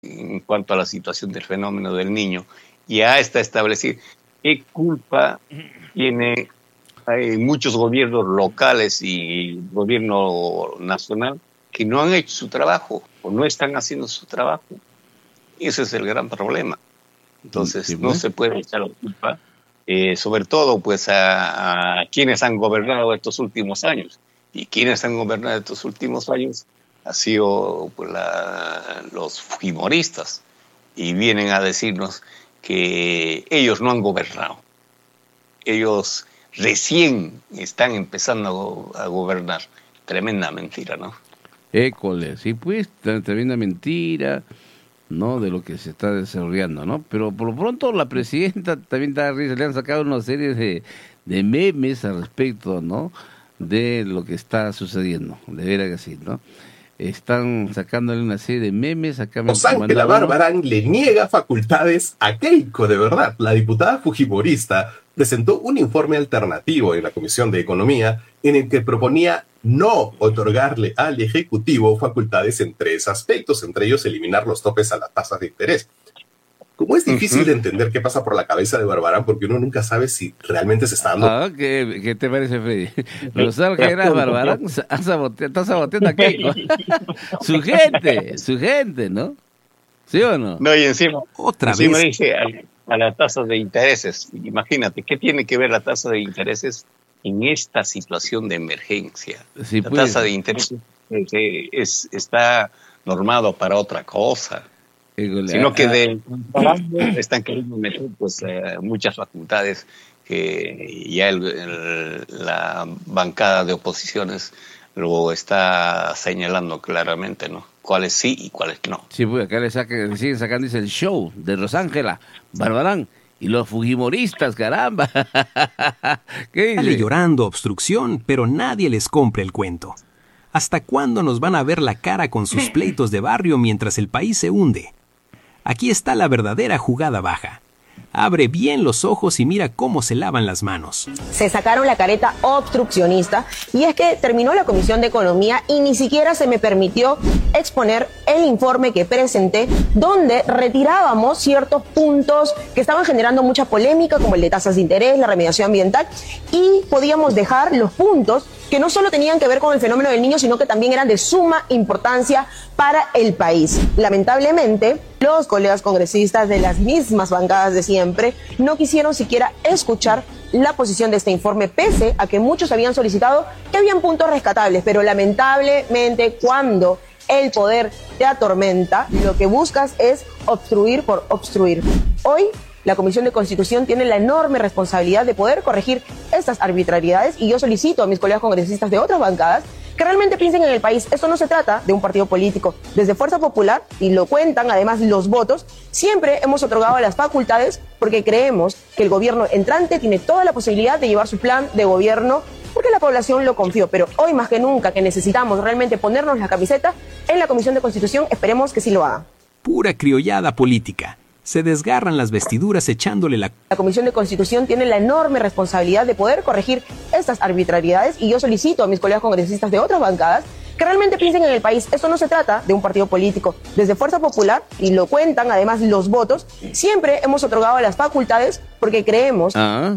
en cuanto a la situación del fenómeno del Niño. Ya está establecido qué culpa tiene hay muchos gobiernos locales y gobierno nacional que no han hecho su trabajo o no están haciendo su trabajo. Y ese es el gran problema. Entonces, Sí, no pues. se puede echar la culpa, sobre todo pues a quienes han gobernado estos últimos años. Y quienes han gobernado estos últimos años han sido pues, los fujimoristas. Y vienen a decirnos que ellos no han gobernado. Ellos recién están empezando a gobernar. Tremenda mentira, ¿no? École, sí, pues, tremenda mentira, ¿no? De lo que se está desarrollando, ¿no? Pero por lo pronto la presidenta también da risa, le han sacado una serie de memes al respecto, ¿no? De lo que está sucediendo, de veras que sí, ¿no? Están sacándole una serie de memes, acá me Rosángela mandaron uno. Barbarán le niega facultades a Keiko, de verdad. La diputada fujimorista presentó un informe alternativo en la Comisión de Economía en el que proponía no otorgarle al Ejecutivo facultades en 3 aspectos, entre ellos eliminar los topes a las tasas de interés. Como es difícil de entender qué pasa por la cabeza de Barbarán, porque uno nunca sabe si realmente se está dando... Ah, ¿qué te parece, Freddy? Rosalía Barbarán está saboteando a Keiko. Su gente, ¿no? ¿Sí o no? No, y encima Otra encima vez. dice a la tasa de intereses. Imagínate, ¿qué tiene que ver la tasa de intereses en esta situación de emergencia? Sí, La pues. tasa de intereses está normado para otra cosa. Sino que están queriendo meter pues muchas facultades que ya la bancada de oposiciones lo está señalando claramente, ¿no? Cuáles sí y cuáles no. Sí, pues acá le siguen sacando, dice el show de Rosángela Barbarán y los fujimoristas, caramba. ¿Qué Sale dice? llorando obstrucción, pero nadie les compra el cuento. ¿Hasta cuándo nos van a ver la cara con sus pleitos de barrio mientras el país se hunde? Aquí está la verdadera jugada baja. Abre bien los ojos y mira cómo se lavan las manos. Se sacaron la careta obstruccionista y es que terminó la Comisión de Economía y ni siquiera se me permitió exponer el informe que presenté donde retirábamos ciertos puntos que estaban generando mucha polémica como el de tasas de interés, la remediación ambiental y podíamos dejar los puntos que no solo tenían que ver con el fenómeno del niño, sino que también eran de suma importancia para el país. Lamentablemente, los colegas congresistas de las mismas bancadas de siempre no quisieron siquiera escuchar la posición de este informe, pese a que muchos habían solicitado que habían puntos rescatables, pero lamentablemente cuando el poder te atormenta, lo que buscas es obstruir por obstruir. Hoy, la Comisión de Constitución tiene la enorme responsabilidad de poder corregir estas arbitrariedades y yo solicito a mis colegas congresistas de otras bancadas que realmente piensen en el país. Esto no se trata de un partido político. Desde Fuerza Popular, y lo cuentan además los votos, siempre hemos otorgado las facultades porque creemos que el gobierno entrante tiene toda la posibilidad de llevar su plan de gobierno porque la población lo confió. Pero hoy más que nunca que necesitamos realmente ponernos la camiseta en la Comisión de Constitución, esperemos que sí lo haga. Pura criollada política. Se desgarran las vestiduras echándole la... La Comisión de Constitución tiene la enorme responsabilidad de poder corregir estas arbitrariedades y yo solicito a mis colegas congresistas de otras bancadas que realmente piensen en el país. Esto no se trata de un partido político. Desde Fuerza Popular, y lo cuentan además los votos, siempre hemos otorgado las facultades porque creemos... Ah.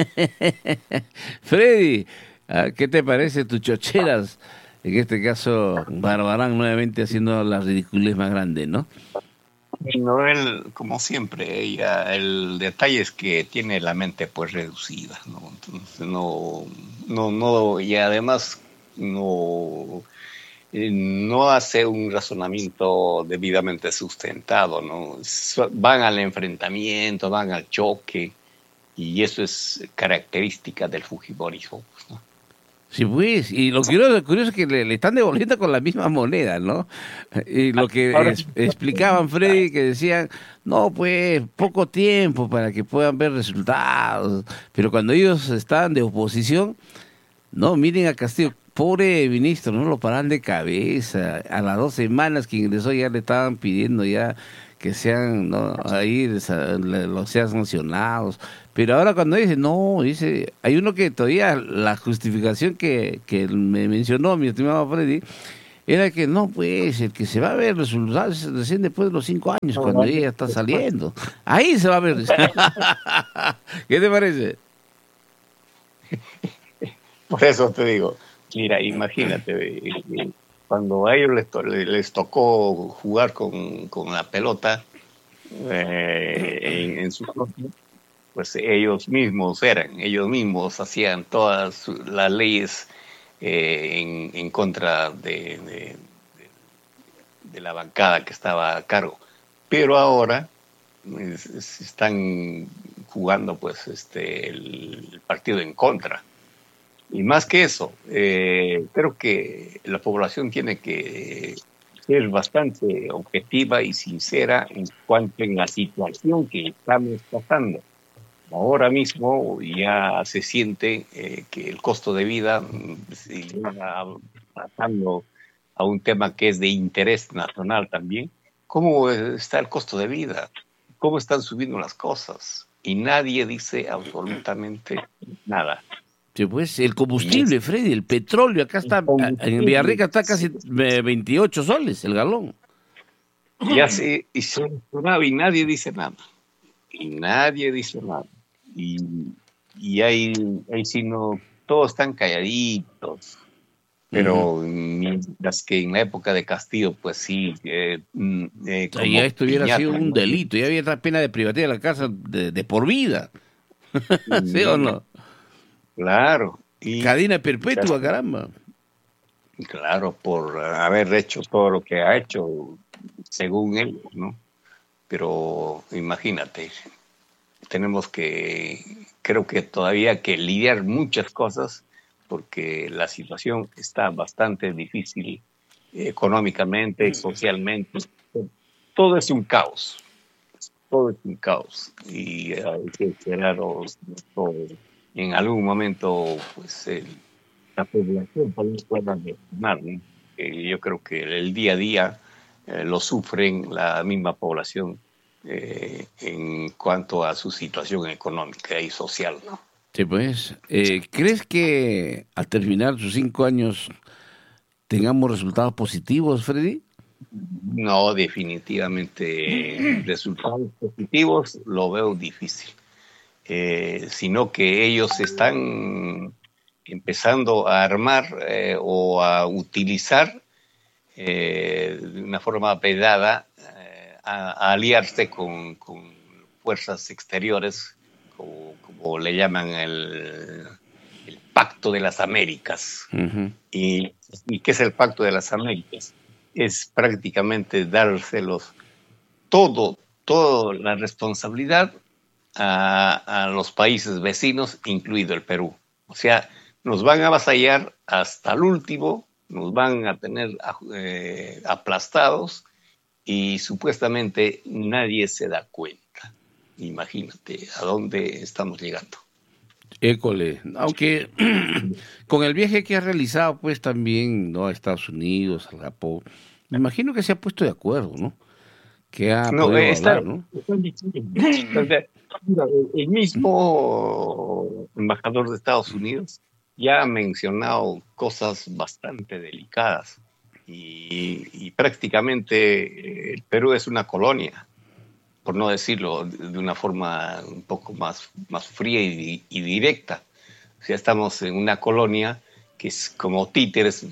Freddy, ¿qué te parece tus chocheras? En este caso, Barbarán nuevamente haciendo la ridiculez más grande, ¿no? No, él, como siempre, ella, el detalle es que tiene la mente pues reducida, ¿no? Entonces no, y además no hace un razonamiento debidamente sustentado, ¿no? Van al enfrentamiento, van al choque, y eso es característica del fujimorismo, ¿no? Sí, pues, y lo curioso es que le están devolviendo con la misma moneda, ¿no? Y lo que explicaban, Freddy, que decían, no, pues, poco tiempo para que puedan ver resultados, pero cuando ellos estaban de oposición, no, miren a Castillo, pobre ministro, no lo paran de cabeza, a las 2 semanas que ingresó ya le estaban pidiendo ya que sean, ¿no? Ahí los sean sancionados. Pero ahora cuando dice, hay uno que todavía la justificación que me mencionó mi estimado Freddy, era que no, pues, el que se va a ver resultados es recién después de los 5 años, cuando ella está saliendo. Ahí se va a ver. ¿Qué te parece? Por eso te digo, mira, imagínate, cuando a ellos les tocó jugar con la pelota en su club, pues ellos mismos hacían todas las leyes en contra de la bancada que estaba a cargo. Pero ahora están jugando pues el partido en contra. Y más que eso, creo que la población tiene que ser bastante objetiva y sincera en cuanto a la situación que estamos pasando. Ahora mismo ya se siente que el costo de vida se va pasando a un tema que es de interés nacional también. ¿Cómo está el costo de vida? ¿Cómo están subiendo las cosas? Y nadie dice absolutamente nada. Sí, pues el combustible, Freddy, el petróleo, acá está, en Villarrica está casi 28 soles el galón. Ya se mencionaba y nadie dice nada. Y ahí sí no, todos están calladitos. Pero mientras que en la época de Castillo, pues sí. Ya esto hubiera sido un delito, ya había pena de privatizar la casa de por vida. ¿Sí o no? Claro. Cadena perpetua, caramba. Claro, por haber hecho todo lo que ha hecho, según él, ¿no? Pero imagínate, creo que todavía que lidiar muchas cosas, porque la situación está bastante difícil económicamente, socialmente. Todo es un caos. Y hay que esperar en algún momento, pues, la población pueda mejorar, ¿no? Yo creo que el día a día lo sufren la misma población en cuanto a su situación económica y social, ¿no? Sí, pues. ¿Crees que al terminar sus 5 años tengamos resultados positivos, Freddy? No, definitivamente resultados positivos lo veo difícil. Sino que ellos están empezando a armar o a utilizar de una forma vedada a aliarse con fuerzas exteriores, como le llaman el Pacto de las Américas. Uh-huh. ¿Y qué es el Pacto de las Américas? Es prácticamente dárselos toda la responsabilidad a los países vecinos, incluido el Perú. O sea, nos van a avasallar hasta el último, nos van a tener aplastados y supuestamente nadie se da cuenta. Imagínate a dónde estamos llegando. École, aunque con el viaje que ha realizado pues también, ¿no?, a Estados Unidos, al Japón, me imagino que se ha puesto de acuerdo, ¿no? Que ha podido hablar, ¿no? El mismo embajador de Estados Unidos ya ha mencionado cosas bastante delicadas y prácticamente el Perú es una colonia, por no decirlo de una forma un poco más fría y directa. O sea, estamos en una colonia que es como títeres,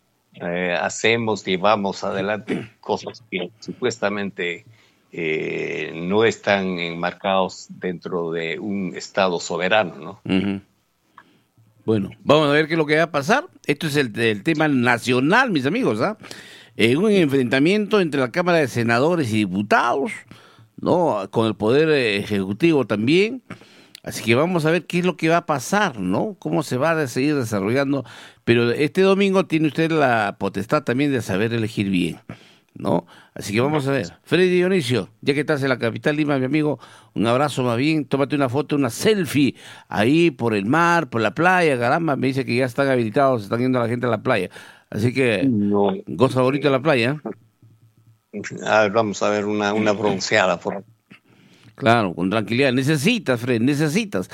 llevamos adelante cosas que supuestamente no están enmarcados dentro de un Estado soberano, ¿no? Uh-huh. Bueno, vamos a ver qué es lo que va a pasar. Esto es el tema nacional, mis amigos, ¿ah? Un enfrentamiento entre la Cámara de Senadores y Diputados, ¿no?, con el Poder Ejecutivo también. Así que vamos a ver qué es lo que va a pasar, ¿no? Cómo se va a seguir desarrollando. Pero este domingo tiene usted la potestad también de saber elegir bien, ¿no? Así que vamos a ver. Freddy Dionisio, ya que estás en la capital Lima, mi amigo, un abrazo más bien. Tómate una foto, una selfie ahí por el mar, por la playa. Caramba, me dice que ya están habilitados, están yendo la gente a la playa. Así que, goza bonito de la playa. Vamos a ver una bronceada por aquí. Claro, con tranquilidad. Necesitas, Fred, necesitas.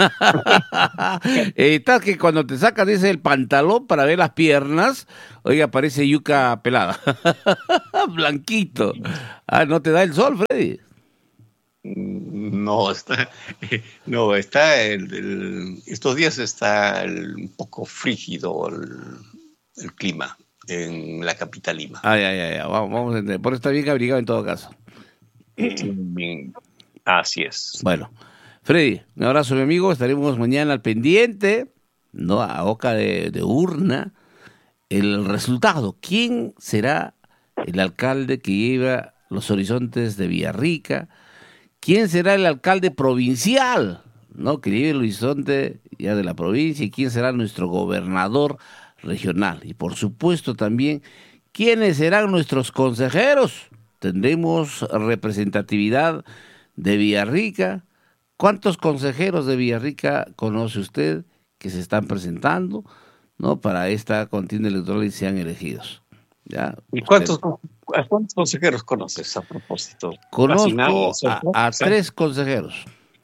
Estás que cuando te sacas ese el pantalón para ver las piernas, oiga, parece yuca pelada. Blanquito. ¿No te da el sol, Freddy? No, está estos días está un poco frígido el clima en la capital Lima. Vamos a entender. Por eso está bien abrigado en todo caso. Así es. Bueno, Freddy, un abrazo, mi amigo. Estaremos mañana al pendiente, ¿no? A boca de urna, el resultado. ¿Quién será el alcalde que lleva los horizontes de Villarrica? ¿Quién será el alcalde provincial, ¿no? Que lleve el horizonte ya de la provincia? ¿Y quién será nuestro gobernador regional? Y por supuesto también, ¿quiénes serán nuestros consejeros? ¿Tendremos representatividad de Villarrica? ¿Cuántos consejeros de Villarrica conoce usted que se están presentando, ¿no? Para esta contienda electoral y sean elegidos? ¿Ya? ¿Y cuántos consejeros conoces a propósito? Conozco a 3 consejeros.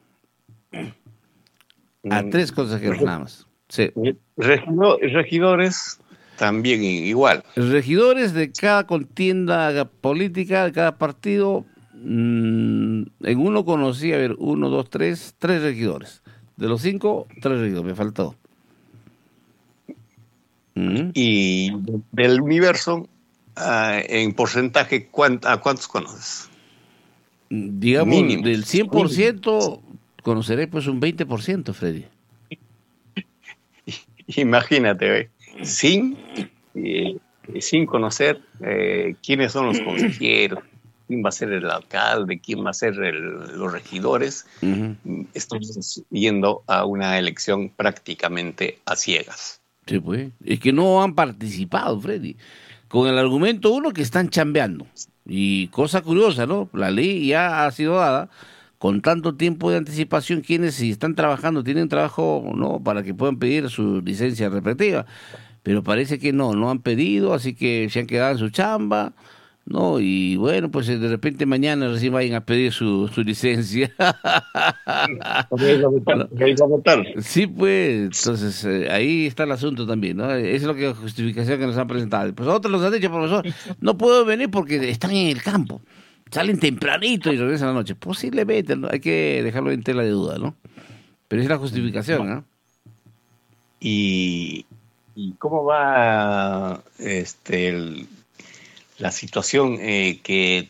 A 3 consejeros nada más. Sí. Regidores también igual. Regidores de cada contienda política, de cada partido. En uno conocí, 1, 2, 3 regidores. De los 5, 3 regidores, me faltó. Y del universo, en porcentaje, ¿a cuántos conoces? Digamos, mínimo. Del 100% conoceré pues un 20%, Freddy. Imagínate, sin conocer quiénes son los consejeros, quién va a ser el alcalde, quién va a ser los regidores. Estamos yendo a una elección prácticamente a ciegas. Sí, pues. Es que no han participado, Freddy. Con el argumento uno que están chambeando. Y cosa curiosa, ¿no? La ley ya ha sido dada con tanto tiempo de anticipación. Quienes si están trabajando, tienen trabajo, ¿no? Para que puedan pedir su licencia respectiva. Pero parece que no han pedido, así que se han quedado en su chamba, ¿no? Y bueno, pues de repente mañana recién vayan a pedir su licencia. Sí, pues, entonces ahí está el asunto también, ¿no? Esa es lo que justificación que nos han presentado. Pues otros nos han dicho, profesor, no puedo venir porque están en el campo. Salen tempranito y regresan a la noche. Posiblemente, ¿no? Hay que dejarlo en tela de duda, ¿no? Pero esa es la justificación, ¿no? ¿Y cómo va la situación que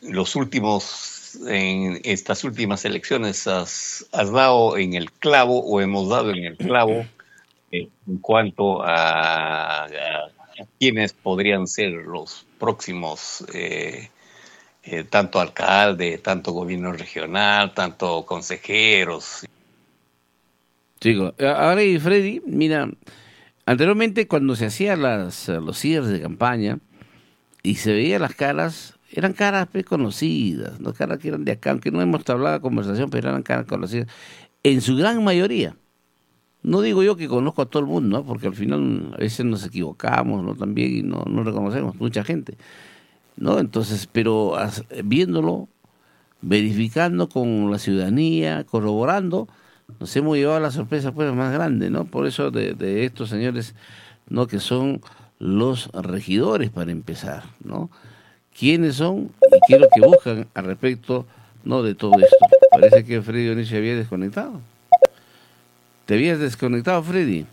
en estas últimas elecciones has dado en el clavo o hemos dado en el clavo en cuanto a quiénes podrían ser los próximos tanto alcalde, tanto gobierno regional, tanto consejeros? Chico, ahora y Freddy, mira, anteriormente cuando se hacían los cierres de campaña y se veían las caras, eran caras conocidas, no caras que eran de acá, aunque no hemos hablado de conversación, pero eran caras conocidas, en su gran mayoría. No digo yo que conozco a todo el mundo, ¿no? Porque al final a veces nos equivocamos, ¿no? También y no reconocemos mucha gente, ¿no? Entonces, pero viéndolo, verificando con la ciudadanía, corroborando, nos hemos llevado a la sorpresa pues más grande, ¿no? Por eso de estos señores, ¿no? Que son los regidores para empezar, ¿no? ¿Quiénes son y qué es lo que buscan al respecto, ¿no? De todo esto? Parece que Freddy Dionisio se había desconectado. ¿Te habías desconectado, Freddy?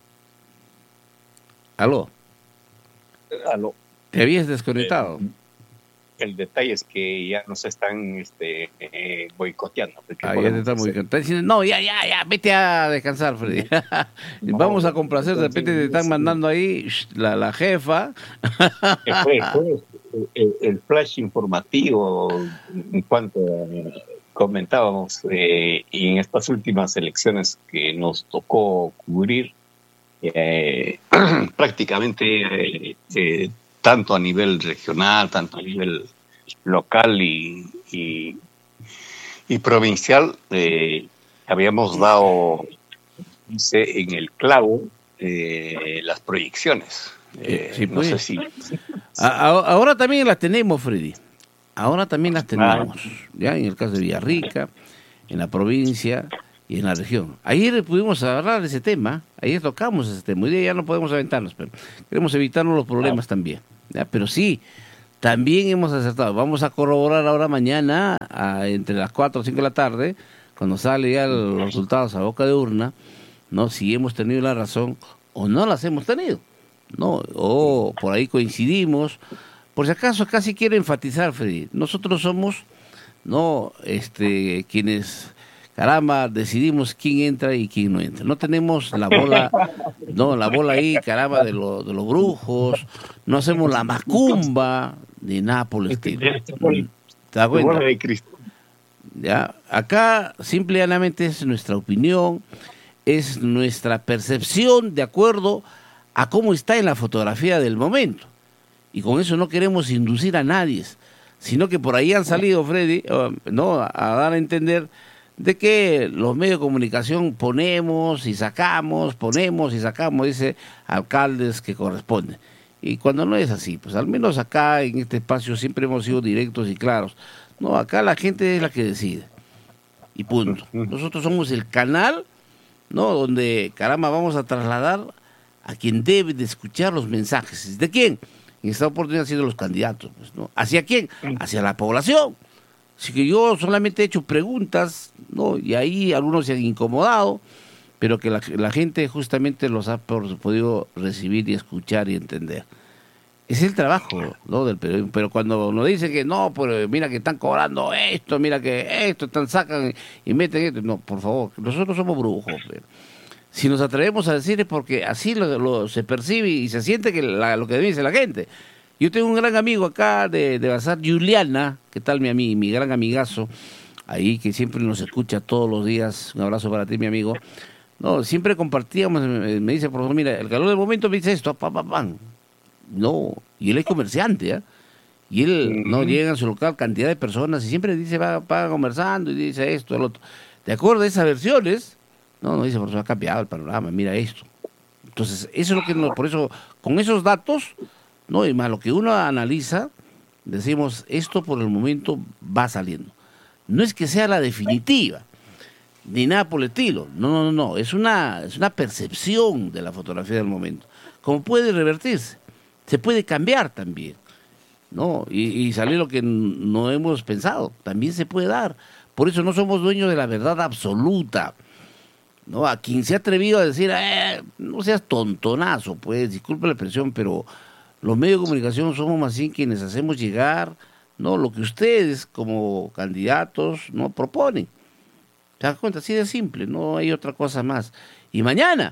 ¿Aló? ¿Te habías desconectado? El detalle es que ya nos están boicoteando. Ya te están boicoteando. Están diciendo, no, ya, vete a descansar, Freddy. Vamos a complacer, de repente te están mandando ahí la jefa. El flash informativo, en cuanto comentábamos, y en estas últimas elecciones que nos tocó cubrir, prácticamente tanto a nivel regional, tanto a nivel local y provincial, habíamos dado en el clavo las proyecciones. Sí, no pues. sé si... Ahora también las tenemos, Freddy. ahora también las tenemos, ya en el caso de Villarrica, en la provincia y en la región. Ayer pudimos hablar de ese tema, ayer tocamos ese tema, hoy día ya no podemos aventarnos, pero queremos evitarnos los problemas también, ¿ya? Pero sí, también hemos acertado. Vamos a corroborar ahora mañana, entre las 4 o 5 de la tarde, cuando sale ya los resultados a boca de urna, ¿no? Si hemos tenido la razón o no las hemos tenido, ¿no? O por ahí coincidimos. Por si acaso, casi quiero enfatizar, Freddy, nosotros somos, ¿no? Quienes, caramba, decidimos quién entra y quién no entra. No tenemos la bola, no, la bola ahí, caramba, de los brujos, no hacemos la macumba, ni nada por el estilo. ¿Te das cuenta? Ya, acá simple y llanamente es nuestra opinión, es nuestra percepción de acuerdo a cómo está en la fotografía del momento. Y con eso no queremos inducir a nadie, sino que por ahí han salido, Freddy, ¿no? A dar a entender de que los medios de comunicación ponemos y sacamos, dice alcaldes que corresponden. Y cuando no es así, pues al menos acá en este espacio siempre hemos sido directos y claros. No, acá la gente es la que decide. Y punto. Nosotros somos el canal, ¿no? Donde, caramba, vamos a trasladar a quien debe de escuchar los mensajes. ¿De quién? En esta oportunidad han sido los candidatos, pues, ¿no? ¿Hacia quién? Hacia la población. Así que yo solamente he hecho preguntas, ¿no? Y ahí algunos se han incomodado, pero que la gente justamente los ha podido recibir y escuchar y entender. Es el trabajo, ¿no? Del periodismo. Pero cuando nos dicen que no, pues mira que están cobrando esto, mira que esto, sacan y meten esto. No, por favor, nosotros somos brujos. Pero si nos atrevemos a decir es porque así se percibe y se siente que lo que dice la gente. Yo tengo un gran amigo acá de Bazar, Juliana, ¿qué tal mi gran amigazo? Ahí que siempre nos escucha todos los días. Un abrazo para ti, mi amigo. No, siempre compartíamos, me dice, por favor, mira, el calor del momento me dice esto, pam. No, y él es comerciante, ¿eh? Y él no llega a su local cantidad de personas y siempre dice, va conversando y dice esto, el otro. De acuerdo a esas versiones, no dice, por eso ha cambiado el panorama, mira esto. Entonces, eso es lo que por eso, con esos datos, no, y más lo que uno analiza, decimos, esto por el momento va saliendo. No es que sea la definitiva, ni nada por el estilo, no, es una percepción de la fotografía del momento. Como puede revertirse, se puede cambiar también, ¿no? Y salir lo que no hemos pensado, también se puede dar. Por eso no somos dueños de la verdad absoluta, ¿no? A quien se ha atrevido a decir, no seas tontonazo, pues, disculpe la expresión, pero los medios de comunicación somos más bien quienes hacemos llegar, ¿no? Lo que ustedes como candidatos no proponen. ¿Te das cuenta? Así de simple, no hay otra cosa más. Y mañana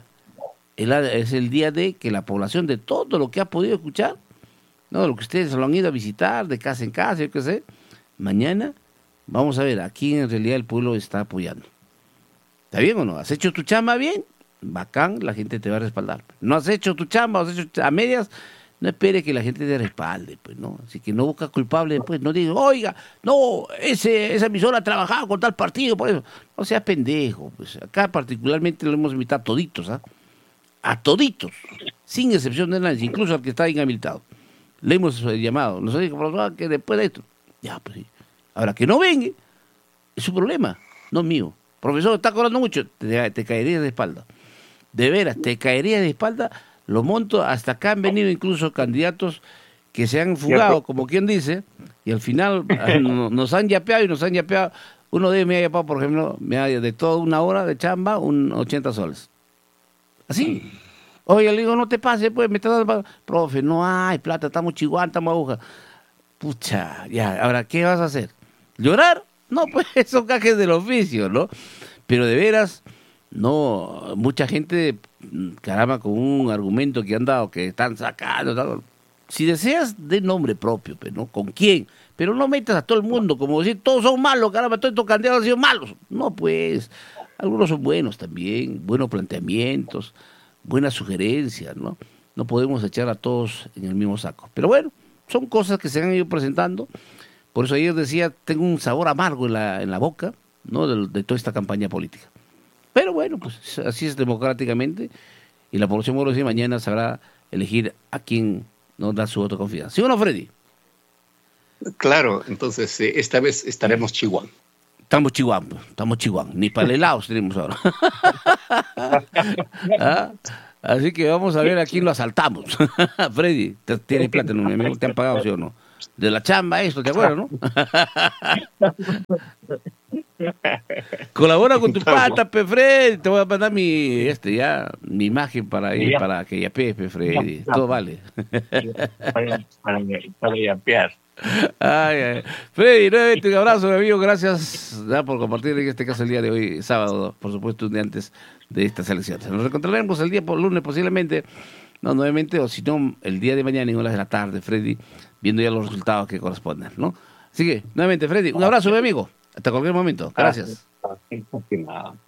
es el día de que la población de todo lo que ha podido escuchar, ¿no? Lo que ustedes lo han ido a visitar de casa en casa, yo qué sé, mañana vamos a ver a quién en realidad el pueblo está apoyando. ¿Está bien o no? ¿Has hecho tu chamba bien? Bacán, la gente te va a respaldar. ¿No has hecho tu chamba, has hecho a medias? No espere que la gente te respalde, pues, ¿no? Así que no busca culpable después, no diga, oiga, no, esa emisora ha trabajado con tal partido, por eso. No seas pendejo, pues. Acá particularmente lo hemos invitado a toditos, ¿ah? A toditos, sin excepción de nadie, incluso al que está inhabilitado. Le hemos llamado, nos ha dicho, profesor, que después de esto, ya, pues sí. Ahora, que no venga, es su problema, no mío. Profesor, está cobrando mucho, te caería de espalda. De veras, te caería de espalda. Lo monto, hasta acá han venido incluso candidatos que se han fugado, como quien dice, y al final nos han yapeado y nos han yapeado. Uno de ellos me ha yapado, por ejemplo, de toda una hora de chamba, 80 soles. Así. Oye, le digo, no te pases, pues, me está dando... Profe, no hay plata, estamos chiguán, estamos aguja. Pucha, ya, ahora, ¿qué vas a hacer? ¿Llorar? No, pues, son cajes del oficio, ¿no? Pero de veras, no, mucha gente, caramba, con un argumento que han dado, que están sacando, si deseas, de nombre propio, pues, ¿no? ¿Con quién? Pero no metas a todo el mundo, como decir, todos son malos, caramba, todos estos candidatos han sido malos. No, pues, algunos son buenos también, buenos planteamientos, buenas sugerencias, ¿no? No podemos echar a todos en el mismo saco. Pero bueno, son cosas que se han ido presentando. Por eso ayer decía, tengo un sabor amargo en la boca, ¿no? De toda esta campaña política. Pero bueno, pues así es democráticamente, y la población de mañana sabrá elegir a quién nos da su voto de confianza. ¿Sí o no, Freddy? Claro, entonces esta vez estaremos chihuahua. Estamos chihuahua. Ni para el helado tenemos ahora. ¿Ah? Así que vamos a ver a quién lo asaltamos. Freddy, ¿tienes plata, mi amigo? ¿Te han pagado, sí o no? De la chamba, esto, ¿te acuerdas, no? Colabora con tu pata, Freddy. Te voy a mandar mi imagen para ir, para que yapees, Freddy. Todo vale. para yapear. Ay. Freddy, nuevamente un abrazo, mi amigo. Gracias por compartir en este caso el día de hoy, sábado, por supuesto, un día antes de estas elecciones. Nos encontraremos el día por lunes posiblemente, no nuevamente, o si no, el día de mañana en horas de la tarde, Freddy, viendo ya los resultados que corresponden, ¿no? Así que, nuevamente, Freddy, un abrazo, mi amigo. Hasta cualquier momento. Gracias.